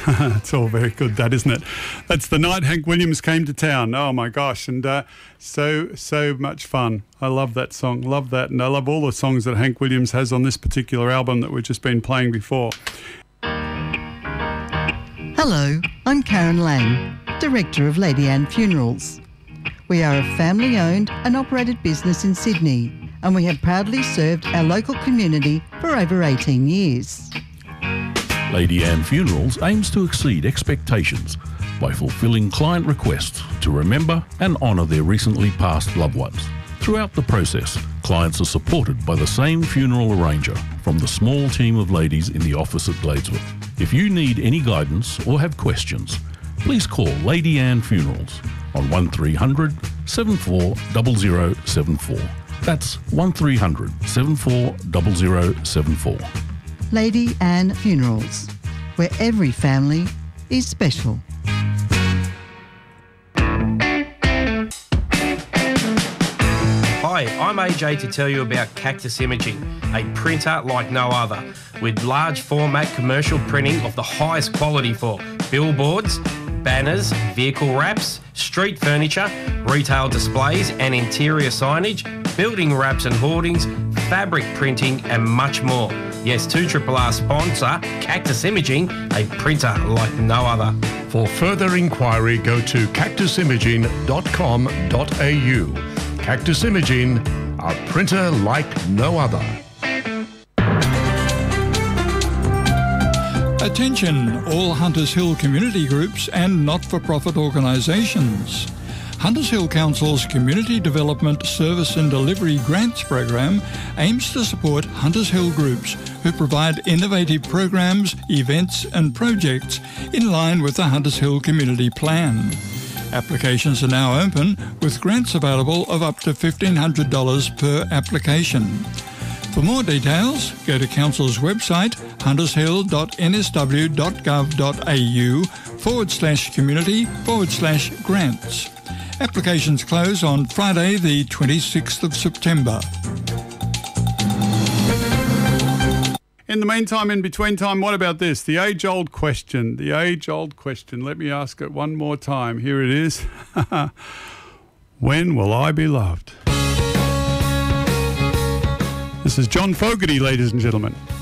It's all very good, that, isn't it? That's the night Hank Williams came to town. Oh, my gosh. And so much fun. I love that song. Love that. And I love all the songs that Hank Williams has on this particular album that we've just been playing before. Hello, I'm Karen Lang, Director of Lady Anne Funerals. We are a family-owned and operated business in Sydney, and we have proudly served our local community for over 18 years. Lady Anne Funerals aims to exceed expectations by fulfilling client requests to remember and honour their recently passed loved ones. Throughout the process, clients are supported by the same funeral arranger from the small team of ladies in the office at Gladesville. If you need any guidance or have questions, please call Lady Anne Funerals on 1300 740074. That's 1300 740074. Lady Anne Funerals, where every family is special. Hi, I'm AJ to tell you about Cactus Imaging, a printer like no other, with large format commercial printing of the highest quality for billboards, banners, vehicle wraps, street furniture, retail displays and interior signage, building wraps and hoardings, fabric printing and much more. Yes, 2RRR sponsor, Cactus Imaging, a printer like no other. For further inquiry, go to cactusimaging.com.au. Cactus Imaging, a printer like no other. Attention, all Hunters Hill community groups and not-for-profit organisations. Hunters Hill Council's Community Development Service and Delivery Grants Program aims to support Hunters Hill groups who provide innovative programs, events and projects in line with the Hunters Hill Community Plan. Applications are now open, with grants available of up to $1,500 per application. For more details, go to Council's website huntershill.nsw.gov.au/community/grants. Applications close on Friday the 26th of September. In the meantime, in between time, what about this? The age-old question. The age-old question. Let me ask it one more time. Here it is. When will I be loved? This is John Fogerty, ladies and gentlemen.